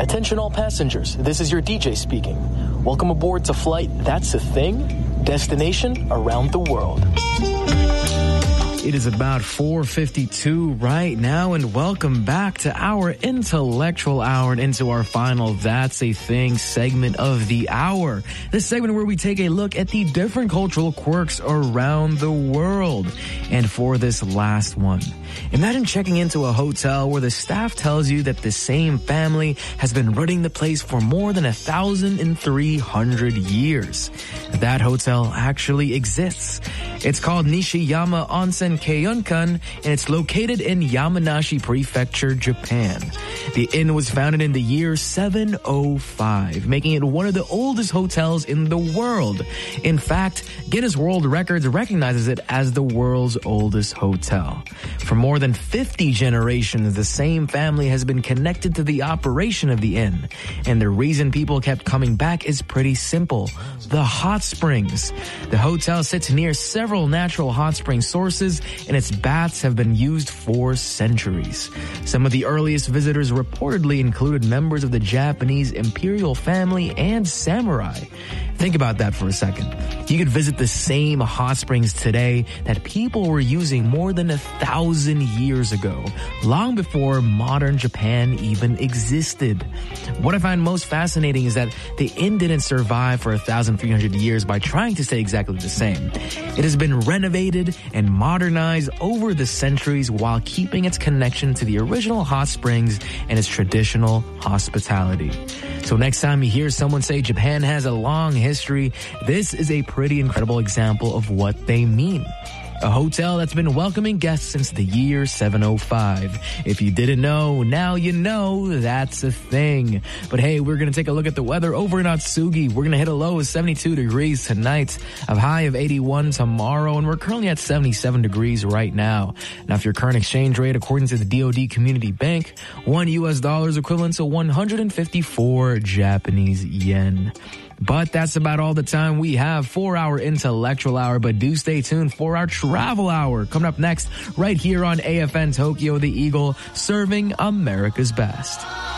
Attention all passengers, this is your DJ speaking. Welcome aboard to flight That's a Thing, destination around the world. It is about 4:52 right now, and welcome back to our intellectual hour and into our final That's a Thing segment of the hour. This segment where we take a look at the different cultural quirks around the world. And for this last one, imagine checking into a hotel where the staff tells you that the same family has been running the place for more than 1,300 years. That hotel actually exists. It's called Nishiyama Onsen Keiunkan, and it's located in Yamanashi Prefecture, Japan. The inn was founded in the year 705, making it one of the oldest hotels in the world. In fact, Guinness World Records recognizes it as the world's oldest hotel. For more than 50 generations, the same family has been connected to the operation of the inn. And the reason people kept coming back is pretty simple: the hot springs. The hotel sits near several natural hot spring sources, and its baths have been used for centuries. Some of the earliest visitors reportedly included members of the Japanese imperial family and samurai. Think about that for a second. You could visit the same hot springs today that people were using more than 1,000 years ago, long before modern Japan even existed. What I find most fascinating is that the inn didn't survive for 1,300 years by trying to stay exactly the same. It has been renovated and modernized over the centuries while keeping its connection to the original hot springs and its traditional hospitality. So next time you hear someone say Japan has a long history, this is a pretty incredible example of what they mean. A hotel that's been welcoming guests since the year 705. If you didn't know, now you know. That's a thing. But hey, we're going to take a look at the weather over in Atsugi. We're going to hit a low of 72 degrees tonight, a high of 81 tomorrow, and we're currently at 77 degrees right now. Now, if your current exchange rate, according to the DoD Community Bank, $1 is equivalent to 154 Japanese yen. But that's about all the time we have for our intellectual hour. But do stay tuned for our travel hour coming up next right here on AFN Tokyo, the Eagle, serving America's best.